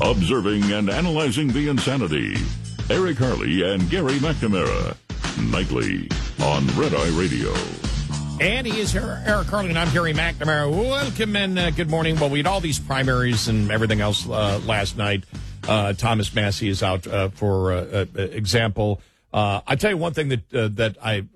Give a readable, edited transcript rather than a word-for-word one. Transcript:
Observing and analyzing the insanity. Eric Harley and Gary McNamara. Nightly on Red Eye Radio. And he is here, Eric Harley, and I'm Gary McNamara. Welcome and good morning. Well, we had all these primaries and everything else last night. Thomas Massie is out for example. I tell you one thing that I